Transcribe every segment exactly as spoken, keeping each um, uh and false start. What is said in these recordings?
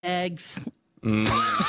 Eggs. Mm.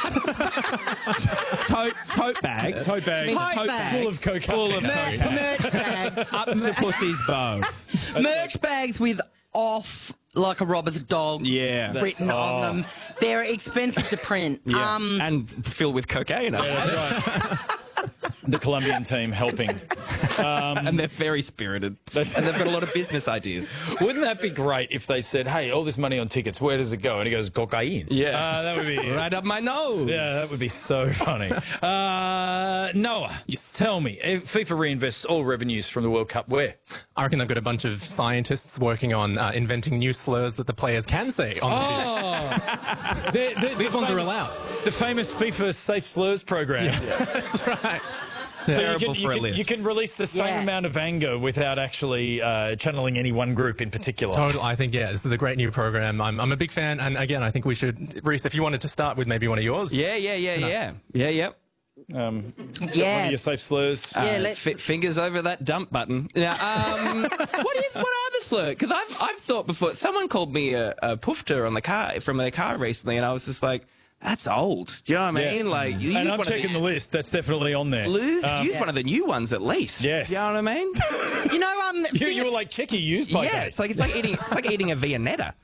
tote, tote bags. Tote bags. Tote Tote bags. Full of cocaine. Full of Merch, cocaine. merch bags. Up to pussy's bow. Merch bags with off like a robber's dog Yeah. written That's- on oh. them. They're expensive to print. Yeah. Um, and filled with cocaine. That's right. The Colombian team helping. Um, and they're very spirited. and they've got a lot of business ideas. Wouldn't that be great if they said, hey, all this money on tickets, where does it go? And he goes, cocaine. Yeah. Uh, that would be... Right up my nose. Yeah, that would be so funny. Uh, Noah, tell me, if FIFA reinvests all revenues from the World Cup where? I reckon they've got a bunch of scientists working on uh, inventing new slurs that the players can say on the pitch. Oh! They're- they're- These the ones are famous- allowed. The famous FIFA Safe Slurs program. That's right. So you Terrible can, you, for a can, list. you can release the same Yeah. amount of anger without actually uh, channeling any one group in particular. Total. I think, yeah, this is a great new program. I'm, I'm a big fan. And again, I think we should, Reece, if you wanted to start with maybe one of yours. Yeah, yeah, yeah, yeah. Yeah, yep. Um, One yeah. of your safe slurs. Yeah, Uh, let's- fi- fingers over that dump button. Now, um, what is what are the slurs? Because I've I've thought before. Someone called me a, a poofter on the car from their car recently, and I was just like, that's old. Do you know what I Yeah. mean? Like, you and use I'm one checking of the list. That's definitely on there. Use, Um, use one of the new ones at least. Yes. Do you know what I mean? You know, um, you, you were like, checky used by yeah, date. it's like it's like eating it's like eating a Viennetta.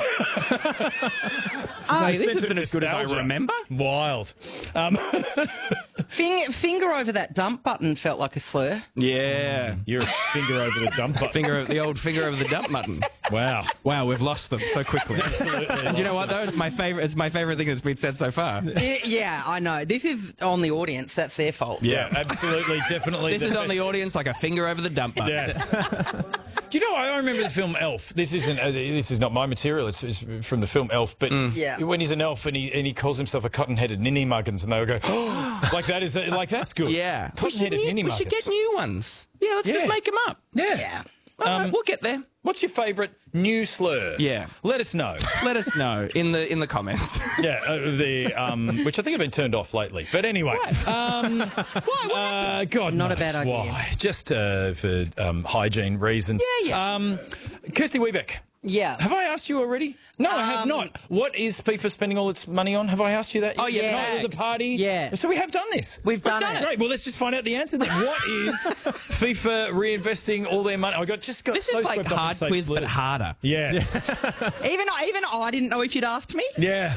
uh, Hey, this sense of isn't as good as I nostalgia. remember. Wild. Um, finger, finger over that dump button felt like a slur. Yeah. you're a finger over the dump button. Finger of the old finger over the dump button. Wow. Wow, we've lost them so quickly. Absolutely. And you know what? Though it's my favorite. It's my favorite thing that's been said so far. Y- yeah, I know. This is on the audience. That's their fault. Yeah, absolutely, definitely. This is on the audience like a finger over the dump button. Yes. Do you know? I remember the film Elf. This isn't. Uh, this is not my material. It's, it's from the film Elf. But Yeah. when he's an elf and he and he calls himself a cotton-headed ninny muggins, and they all go, oh, like that is like that's good. Yeah. We should, Cotton-headed ninny we muggins. should get new ones. Yeah, let's Yeah. just make them up. Yeah. Yeah. All right, we'll get there. What's your favourite new slur? Yeah. Let us know. Let us know in the in the comments. Yeah, uh, the um, which I think have been turned off lately. But anyway, um, uh, God, Not a knows bad idea. why. Just uh, for um, hygiene reasons. Yeah, yeah. Um, Kirsty Wiebeck, Yeah. have I asked you already? No, I have Um, not. What is FIFA spending all its money on? Have I asked you that? Oh, yet? yeah, The night of the tax. party. Yeah. So we have done this. We've done it. Great. Well, let's just find out the answer then. What is FIFA reinvesting all their money? I got just got This so is like swept up in hard safe quiz, but slurs. harder. Yes. Even even I didn't know if you'd asked me. Yeah.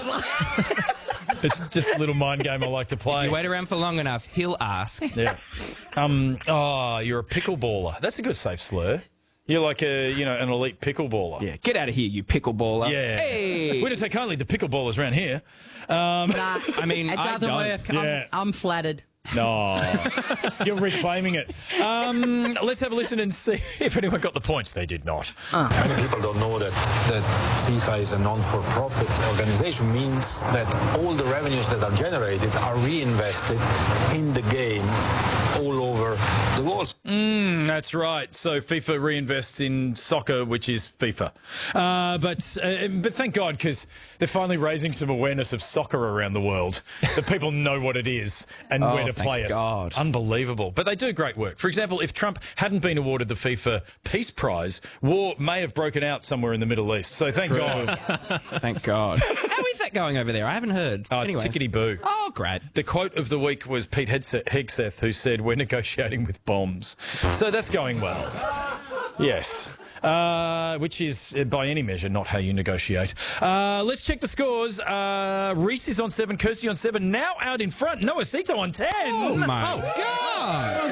It's just a little mind game I like to play. You wait around for long enough, he'll ask. Yeah. Um. Oh, you're a pickleballer. That's a good safe slur. You're like a, you know, an elite pickleballer. Yeah, get out of here, you pickleballer. Yeah. Hey. We don't take kindly to pickleballers around here. Um, Nah, I mean, it I doesn't don't. work. Yeah. I'm, I'm flattered. no. You're reclaiming it. Um, let's have a listen and see if anyone got the points. They did not. Many people don't know that, that FIFA is a non-for-profit organization, means that all the revenues that are generated are reinvested in the game all over the world. Mm, that's right. So FIFA reinvests in soccer, which is FIFA. Uh, but uh, but thank God, because they're finally raising some awareness of soccer around the world. That people know what it is and Oh, where to thank play it. God. Unbelievable. But they do great work. For example, if Trump hadn't been awarded the FIFA Peace Prize, war may have broken out somewhere in the Middle East. So thank God. Thank God. How is that going over there? I haven't heard. Oh, it's anyway. tickety-boo. Oh, great. The quote of the week was Pete Hegseth, Hegseth, who said, "We're negotiating with bombs." So that's going well. Yes. Uh, which is, uh, by any measure, not how you negotiate. Uh, let's check the scores. Uh, Reece is on seven, Kirsty on seven, now out in front. Noah Sito on ten. Oh, my God.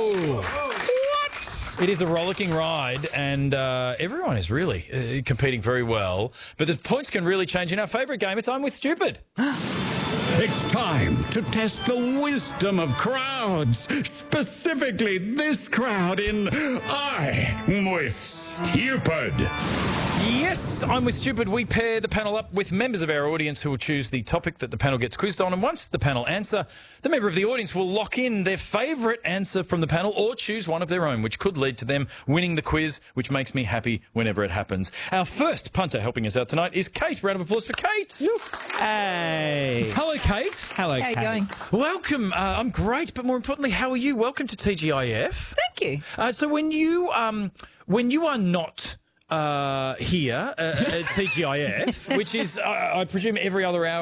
It is a rollicking ride, and uh, everyone is really uh, competing very well. But the points can really change in our favourite game. It's I'm with Stupid. It's time to test the wisdom of crowds, specifically this crowd in I'm with Stupid. Yes, I'm with Stupid. We pair the panel up with members of our audience who will choose the topic that the panel gets quizzed on. And once the panel answer, the member of the audience will lock in their favourite answer from the panel or choose one of their own, which could lead to them winning the quiz, which makes me happy whenever it happens. Our first punter helping us out tonight is Kate. Round of applause for Kate. Hey. Hello, Kate. Hello, How you Kate. going? Welcome. Uh, I'm great, but more importantly, how are you? Welcome to T G I F. Thank you. Uh, so when you um, when you are not uh, here uh, at T G I F, which is, uh, I presume, every other hour